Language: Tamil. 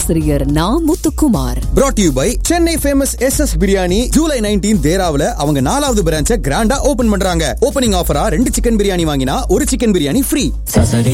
ஆசிரியர் நா Muthukumar. brought to you by Chennai famous SS biryani July 19 தேராவுல அவங்க 4வது பிரான்ச்சை கிராண்டா ஓபன் பண்றாங்க. ஓபனிங் ஆஃபரா 2 சிக்கன் பிரியாணி வாங்கினா 1 சிக்கன் பிரியாணி ஃப்ரீ.